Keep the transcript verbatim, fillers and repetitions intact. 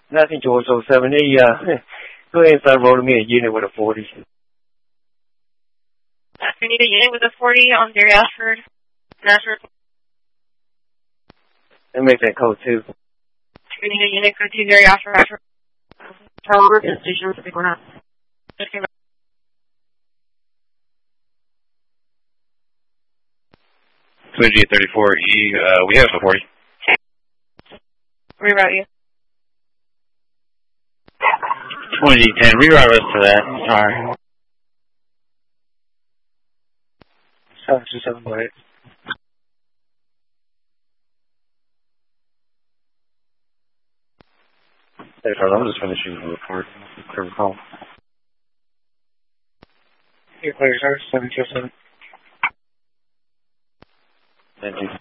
Nothing, George. oh seven. Hey, uh, go ahead and start rolling me a unit with a forty. We need a unit with a forty on Gary Ashford. Ashford. And make that code two. We need a unit code two Gary Ashford. Ashford. However, the station, I think we're not. Okay. G thirty-four E, uh, we have a forty. Reroute you. twenty ten, reroute us to that. Sorry. seven two seven, go ahead. Hey, I'm just finishing the report. Curve call. Here, clear, sir. seven two seven. Thank you.